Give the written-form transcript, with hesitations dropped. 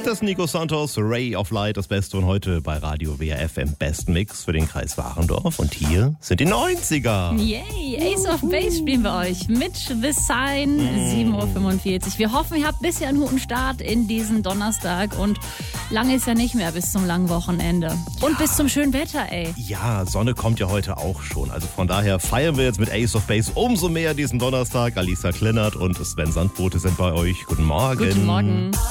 Das Nico Santos, Ray of Light, das Beste und heute bei Radio WRF im besten Mix für den Kreis Warendorf. Und hier sind die 90er. Yay, Ace of Base spielen wir euch mit The Sign, 7.45 Uhr. Wir hoffen, ihr habt bisher einen guten Start in diesen Donnerstag und lange ist ja nicht mehr bis zum langen Wochenende. Und bis zum schönen Wetter, ey. Ja, Sonne kommt ja heute auch schon. Also von daher feiern wir jetzt mit Ace of Base umso mehr diesen Donnerstag. Alisa Klennert und Sven Sandbote sind bei euch. Guten Morgen. Guten Morgen.